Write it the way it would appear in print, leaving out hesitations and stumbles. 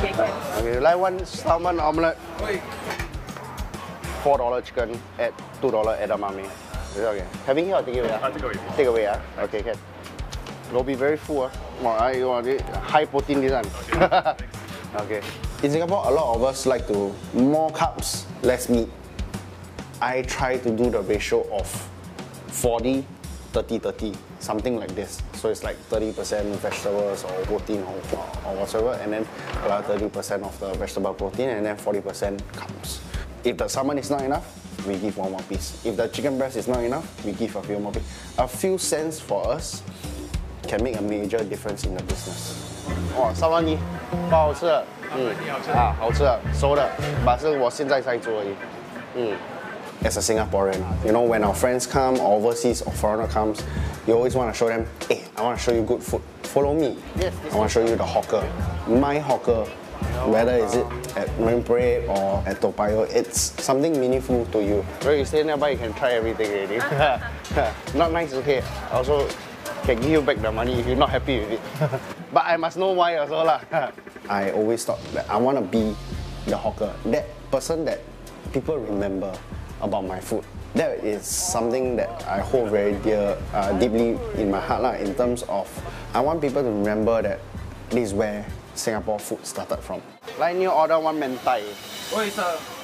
Okay, can. Okay, like one salmon omelette. $4 chicken at $2 edamame. Is it okay? Having here or take away? Take away. Take away, Okay, can. It'll be very full. High protein this one. Okay. Okay. In Singapore, a lot of us like to more carbs, less meat. I try to do the ratio of 40, 30, 30, something like this. So it's like 30% vegetables or protein or whatsoever, and then about 30% of the vegetable protein, and then 40% carbs. If the salmon is not enough, we give one more piece. If the chicken breast is not enough, we give a few more pieces. A few cents for us can make a major difference in the business. 哇，烧完泥，不好吃的，好吃的，熟的，但是我现在才做而已。As a Singaporean, you know, when our friends come, or overseas or foreigner comes, you always want to show them, hey, I want to show you good food. Follow me. Yes. I want to show you the hawker. My hawker, whether is it at Marine Parade or at Toa Payoh, it's something meaningful to you. Where you stay nearby, you can try everything already. Not nice, okay. Also, can give you back the money if you're not happy with it. But I must know why also lah. I always thought that I want to be the hawker, that person that people remember about my food. That is something that I hold very dear, deeply in my heart lah, in terms of I want people to remember that this is where Singapore food started from. Like new order one mentai. What is